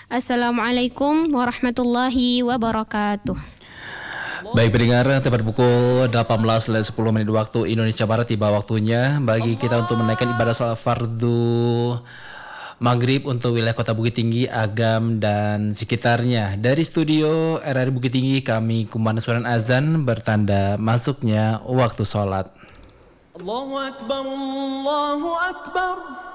Assalamualaikum warahmatullahi wabarakatuh. Baik pendengar, tepat pukul 18:10 waktu Indonesia Barat tiba waktunya bagi kita untuk menaikkan ibadah sholat fardu Maghrib untuk wilayah Kota Bukit Tinggi, Agam, dan sekitarnya. Dari studio RRI Bukit Tinggi, kami kumandang azan bertanda masuknya waktu sholat. Allahu Akbar, Allahu Akbar.